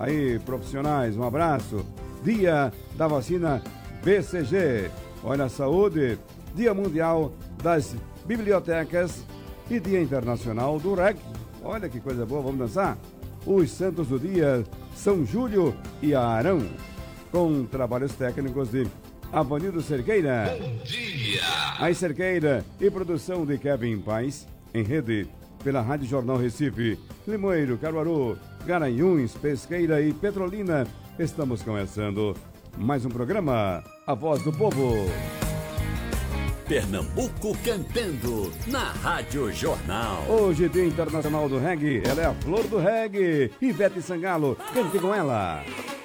Aí, profissionais, um abraço. Dia da vacina BCG. Olha a saúde. Dia Mundial das Bibliotecas e Dia Internacional do Reggae. Olha que coisa boa, vamos dançar? Os santos do dia, São Júlio e Arão. Com trabalhos técnicos de Avanildo Cerqueira. Bom dia! A Cerqueira e produção de Kevin Paz, em rede pela Rádio Jornal Recife, Limoeiro, Caruaru, Garanhuns, Pesqueira e Petrolina. Estamos começando mais um programa, A Voz do Povo. Pernambuco cantando na Rádio Jornal. Hoje, Dia Internacional do Reggae, ela é a flor do reggae. Ivete Sangalo, cante com ela.